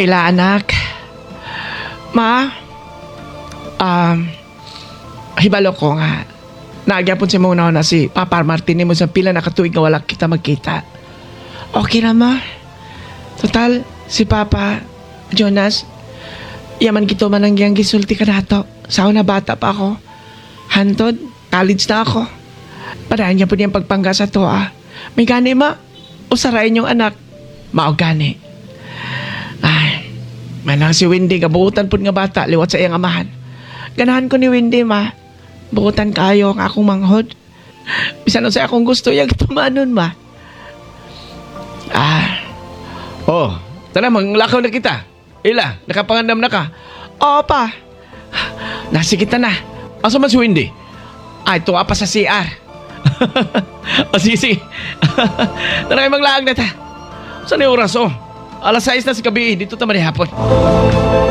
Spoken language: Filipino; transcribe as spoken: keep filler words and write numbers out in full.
Ila anak. Ma, um, hibalo ko nga. Nagyapon si muna na si Papa Martin mo sa pila na katuig nga wala kita magkita. Okay na ma. Total, si Papa Jonas, yaman kito man ang giyang gisulti ka nato. Sao na bata pa ako. Hantod, college na ako. Parahan niya po niyang pagpangga sa to ah. May gani ma, usarain yung anak. Mao gani. Ay, manang si Wendy, gabuutan po nga bata, liwat sa iyang amahan. Ganahan ko ni Wendy ma, buutan kayo ang akong manghod. Bisan sa akong gusto, yung tumanon ma. Ah, Oh, tara, manglakaw na kita. Ila, nakapangandam na ka. oo pa. Nasi kita na. Asa man si Wendy? Ay, tuwa pa sa C R. O sige, sige. Tara kayo maglaag na ta. Saan yung oras oh? Alas sais na si gabi, dito ta manihapon.